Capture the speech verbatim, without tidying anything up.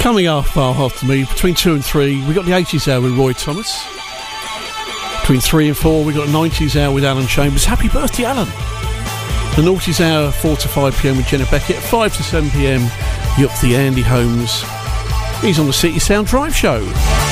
Coming up after me, between two and three, we got the eighties hour with Roy Thomas. Between three and four, we got the nineties hour with Alan Chambers. Happy birthday, Alan! The noughties hour, four to five p m with Jenna Beckett. five to seven p m, you got the Andy Holmes. He's on the City Sound Drive Show.